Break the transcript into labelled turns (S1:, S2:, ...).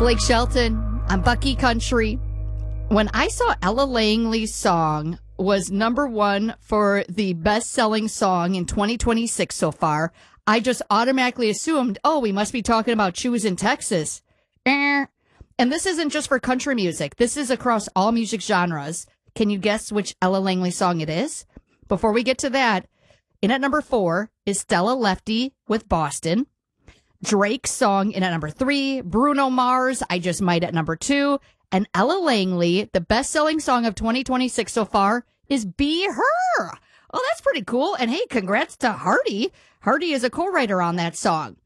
S1: Blake Shelton, I'm Bucky Country. When I saw Ella Langley's song was number one for the best-selling song in 2026 so far, I just automatically assumed, we must be talking about Shoes in Texas. And this isn't just for country music. This is across all music genres. Can you guess which Ella Langley song it is? Before we get to that, in at number 4 is Stella Lefty with Boston. Drake's song in at number 3, Bruno Mars, I Just Might at number 2, and Ella Langley, the best-selling song of 2026 so far, is Be Her. Oh, that's pretty cool. And hey, congrats to Hardy. Hardy is a co-writer on that song.